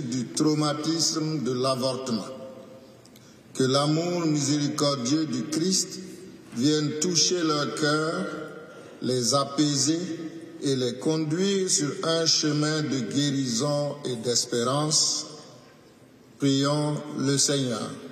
du traumatisme de l'avortement. Que l'amour miséricordieux du Christ vienne toucher leur cœur, les apaiser et les conduire sur un chemin de guérison et d'espérance. Prions le Seigneur.